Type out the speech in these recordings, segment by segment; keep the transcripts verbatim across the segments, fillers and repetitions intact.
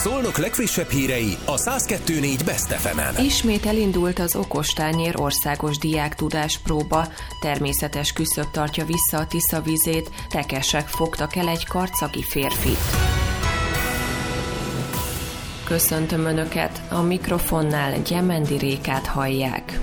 Szolnok legfrissebb hírei a száz kettő négy Best ef emen. Ismét elindult az okostányér országos diáktudáspróba. Természetes küszöb tartja vissza a Tisza vizét, tekesek fogtak el egy karcagi férfit. Köszöntöm Önöket, a mikrofonnál Gyemendi Rékát hallják.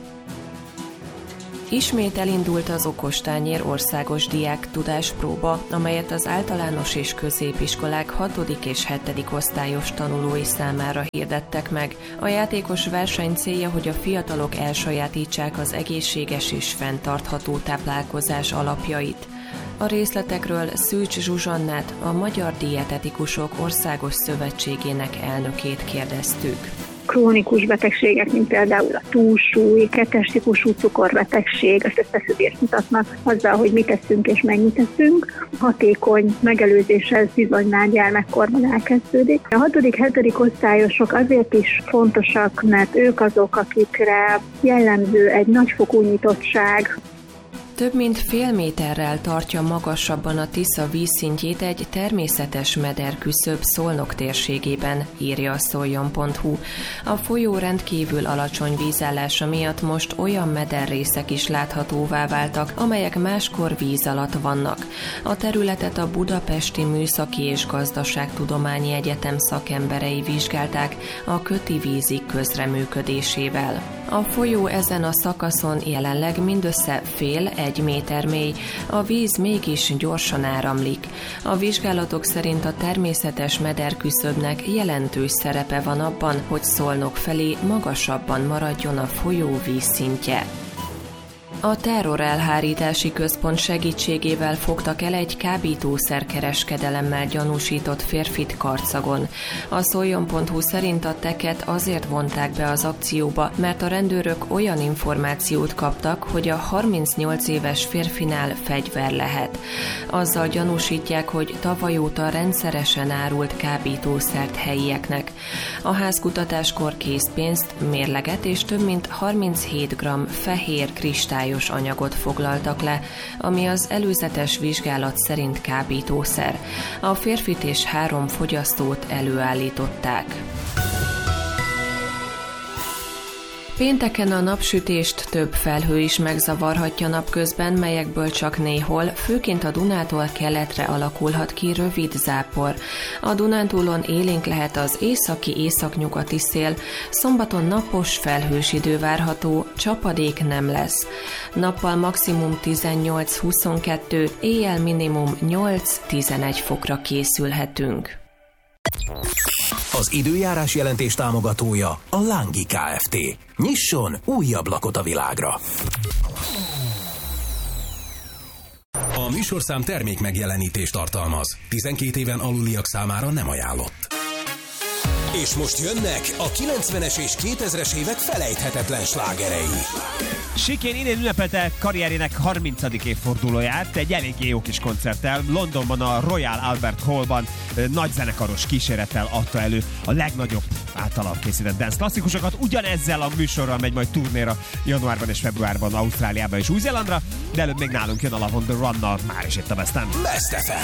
Ismét elindult az okostányér országos diáktudáspróba, amelyet az általános és középiskolák hatodik és hetedik osztályos tanulói számára hirdettek meg. A játékos verseny célja, hogy a fiatalok elsajátítsák az egészséges és fenntartható táplálkozás alapjait. A részletekről Szűcs Zsuzsannát, a Magyar Dietetikusok Országos Szövetségének elnökét kérdeztük. Krónikus betegségek, mint például a túlsúly, kettes típusú cukorbetegség, az összefüggést mutatnak azzal, hogy mit teszünk és mennyit teszünk. Hatékony megelőzése ez bizony már gyermekkorban elkezdődik. A hatodik-hetedik osztályosok azért is fontosak, mert ők azok, akikre jellemző egy nagyfokú nyitottság. Több mint fél méterrel tartja magasabban a Tisza vízszintjét egy természetes mederküszöb Szolnok térségében, írja a szoljon pont hu. A folyó rendkívül alacsony vízállása miatt most olyan mederrészek is láthatóvá váltak, amelyek máskor víz alatt vannak. A területet a Budapesti Műszaki és Gazdaságtudományi Egyetem szakemberei vizsgálták a Köti vízik közreműködésével. A folyó ezen a szakaszon jelenleg mindössze fél egy méter mély, a víz mégis gyorsan áramlik. A vizsgálatok szerint a természetes mederküszöbnek jelentős szerepe van abban, hogy Szolnok felé magasabban maradjon a folyó vízszintje. A terrorelhárítási központ segítségével fogtak el egy kábítószerkereskedelemmel gyanúsított férfit Karcagon. A szoljon pont hu szerint a teket azért vonták be az akcióba, mert a rendőrök olyan információt kaptak, hogy a harmincnyolc éves férfinál fegyver lehet. Azzal gyanúsítják, hogy tavaly óta rendszeresen árult kábítószert helyieknek. A házkutatáskor készpénzt, mérleget és több mint harminchét gramm fehér kristály anyagot foglaltak le, ami az előzetes vizsgálat szerint kábítószer. A férfit és három fogyasztót előállították. Pénteken a napsütést több felhő is megzavarhatja napközben, melyekből csak néhol, főként a Dunától keletre alakulhat ki rövid zápor. A Dunántúlon élénk lehet az északi északnyugati szél, szombaton napos felhős idő várható, csapadék nem lesz. Nappal maximum tizennyolc-huszonkettő, éjjel minimum nyolc-tizenegy fokra készülhetünk. Az időjárás jelentés támogatója a Lángi Kft. Nyisson új ablakot a világra! A műsorszám termék megjelenítést tartalmaz. tizenkét éven aluliak számára nem ajánlott. És most jönnek a kilencvenes és kétezres évek felejthetetlen slágerei. Sikén idén ünnepelte karrierének harmincadik évfordulóját egy eléggé jó kis koncerttel. Londonban a Royal Albert Hallban nagy zenekaros kísérettel adta elő a legnagyobb általa készített dance klasszikusokat. Ugyanezzel a műsorral megy majd turnéra januárban és februárban Ausztráliába és Új-Zélandra, de előbb még nálunk jön a Love on the Run-nal, már is itt a Best Em. Best ef em.